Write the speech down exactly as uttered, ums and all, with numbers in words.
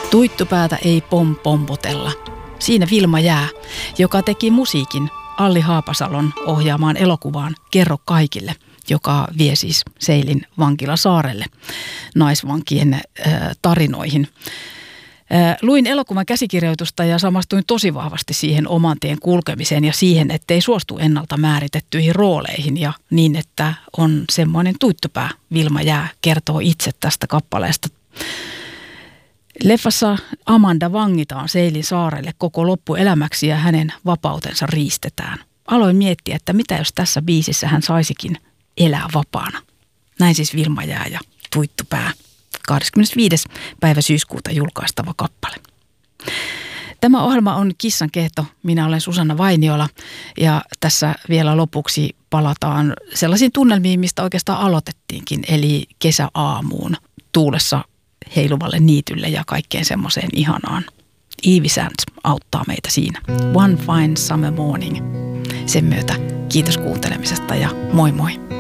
Tuittupäätä ei pompompotella. Siinä Vilma Jää, joka teki musiikin Alli Haapasalon ohjaamaan elokuvaan Kerro kaikille, joka vie siis Seilin vankilasaarelle naisvankien äh, tarinoihin. Äh, luin elokuvan käsikirjoitusta ja samastuin tosi vahvasti siihen oman tien kulkemiseen ja siihen, ettei suostu ennalta määritettyihin rooleihin ja niin, että on semmoinen tuittupää. Vilma Jää kertoo itse tästä kappaleesta. Leffassa Amanda vangitaan Seilin saarelle koko loppuelämäksi ja hänen vapautensa riistetään. Aloin miettiä, että mitä jos tässä biisissä hän saisikin elää vapaana. Näin siis Vilma Jää ja Tuittupää. kahdeskymmenesviides päivä syyskuuta julkaistava kappale. Tämä ohjelma on Kissan kehto. Minä olen Susanna Vainiola ja tässä vielä lopuksi palataan sellaisiin tunnelmiin, mistä oikeastaan aloitettiinkin, eli kesäaamuun tuulessa heiluvalle niitylle ja kaikkeen semmoiseen ihanaan. Ivy Sands auttaa meitä siinä. One Fine Summer Morning. Sen myötä kiitos kuuntelemisesta ja moi moi.